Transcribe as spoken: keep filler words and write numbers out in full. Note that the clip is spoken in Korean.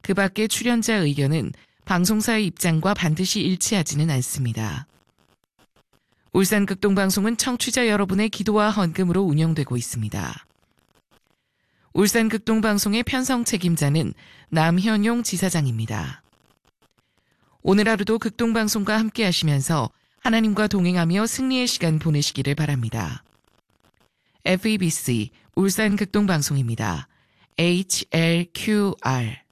그 밖의 출연자 의견은 방송사의 입장과 반드시 일치하지는 않습니다. 울산극동방송은 청취자 여러분의 기도와 헌금으로 운영되고 있습니다. 울산극동방송의 편성 책임자는 남현용 지사장입니다. 오늘 하루도 극동방송과 함께 하시면서 하나님과 동행하며 승리의 시간 보내시기를 바랍니다. 에프이비씨 울산극동방송입니다. 에이치엘큐알